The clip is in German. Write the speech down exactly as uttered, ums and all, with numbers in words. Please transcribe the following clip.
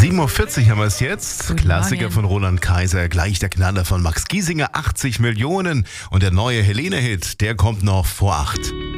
sieben Uhr vierzig haben wir es jetzt. Guten Klassiker Morgen. von Roland Kaiser, gleich der Knaller von Max Giesinger, achtzig Millionen. Und der neue Helene-Hit, der kommt noch vor acht.